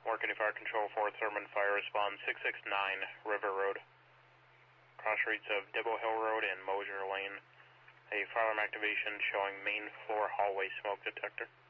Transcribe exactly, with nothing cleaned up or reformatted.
Morgan Fire Control for Thurman Fire Response six six nine River Road. Cross streets of Dibble Hill Road and Mosier Lane. A fire alarm activation showing main floor hallway smoke detector.